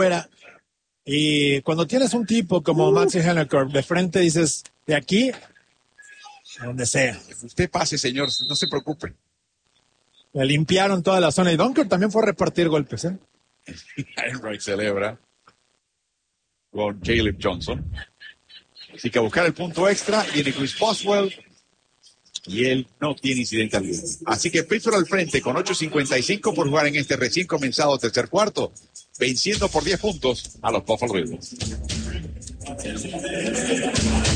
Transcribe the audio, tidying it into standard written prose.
fuera. Y cuando tienes un tipo como Maxi Henneker de frente, dices, de aquí a donde sea. Usted pase, señor, no se preocupe. Le limpiaron toda la zona y Dunker también fue a repartir golpes, ¿eh? Enright celebra con Caleb Johnson. Así que a buscar el punto extra, viene Chris Boswell y él no tiene incidente alguno. Así que Pittsburgh al frente con 8:55 por jugar en este recién comenzado tercer cuarto, venciendo por 10 puntos a los Buffalo Bills.